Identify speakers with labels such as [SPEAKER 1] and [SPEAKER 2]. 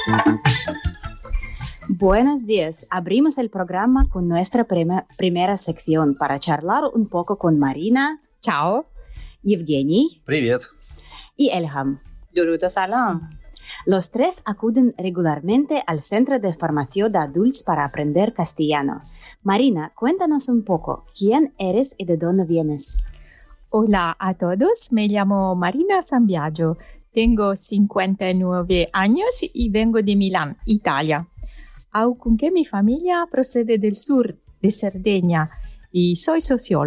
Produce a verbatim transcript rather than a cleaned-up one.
[SPEAKER 1] Buenos días. Abrimos el programa con nuestra prima- primera sección para charlar un poco con Marina.
[SPEAKER 2] Ciao.
[SPEAKER 1] Евгений.
[SPEAKER 3] Привет.
[SPEAKER 1] Y Elham.
[SPEAKER 2] Duruto salam.
[SPEAKER 1] Los tres acuden regularmente al Centro de Formación de Adultos para aprender castellano. Marina, cuéntanos un poco. ¿Quién eres y de dónde vienes?
[SPEAKER 2] Hola a todos, me llamo Marina Sambiagio. Tengo cincuenta y nueve años y vengo de Milán, Italia. Aunque mi familia procede del sur de Cerdeña y soy socióloga.